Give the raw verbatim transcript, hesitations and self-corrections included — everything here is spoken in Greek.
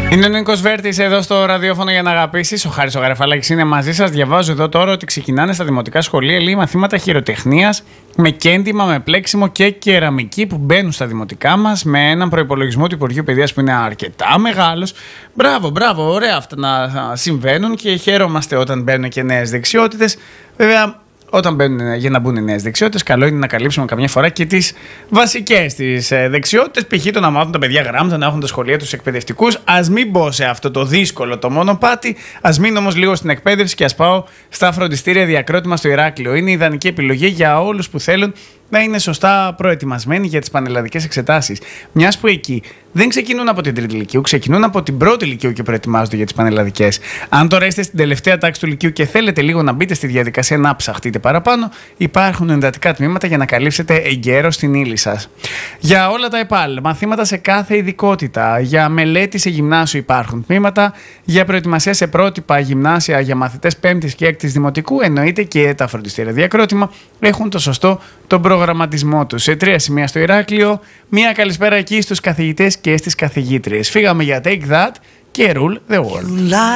Είναι ο Νίκος Βέρτης εδώ στο ραδιόφωνο για να αγαπήσεις. Ο Χάρης ο Γαρεφαλάκης είναι μαζί σας. Διαβάζω εδώ τώρα ότι ξεκινάνε στα δημοτικά σχολεία λέει, μαθήματα χειροτεχνίας με κέντημα, με πλέξιμο και κεραμική που μπαίνουν στα δημοτικά μας με έναν προϋπολογισμό του Υπουργείου Παιδείας που είναι αρκετά μεγάλος. Μπράβο, μπράβο, ωραία αυτά να συμβαίνουν και χαίρομαστε όταν μπαίνουν και νέες δεξιότητες. Βέβαια, όταν μπαίνουν, για να μπουν οι νέες δεξιότητες, καλό είναι να καλύψουμε καμιά φορά και τις βασικές τις δεξιότητες. Π.χ. το να μάθουν τα παιδιά γράμματα, να έχουν τα σχολεία τους εκπαιδευτικούς. Ας μην μπω σε αυτό το δύσκολο το μονοπάτι. Ας μείνω όμως λίγο στην εκπαίδευση και ας πάω στα φροντιστήρια διακρότημα στο Ηράκλειο. Είναι η ιδανική επιλογή για όλους που θέλουν να είναι σωστά προετοιμασμένοι για τις πανελλαδικές εξετάσεις. Μιας που εκεί δεν ξεκινούν από την τρίτη λυκείου, ξεκινούν από την πρώτη λυκείου και προετοιμάζονται για τις πανελλαδικές. Αν τώρα είστε στην τελευταία τάξη του λυκείου και θέλετε λίγο να μπείτε στη διαδικασία να ψαχτείτε παραπάνω, υπάρχουν εντατικά τμήματα για να καλύψετε εγκαίρως την ύλη σας. Για όλα τα ΕΠΑΛ, μαθήματα σε κάθε ειδικότητα, για μελέτη σε γυμνάσιο υπάρχουν τμήματα, για προετοιμασία σε πρότυπα γυμνάσια για μαθητές πέμπτης και έκτης δημοτικού, εννοείται και τα φροντιστήρια διακρότημα έχουν το σωστό τον προγραμματισμό τους. Σε τρία σημεία στο Ηράκλειο, μία καλησπέρα εκεί στους καθηγητές και στις καθηγήτριες. Φύγαμε για Take That και Rule the World.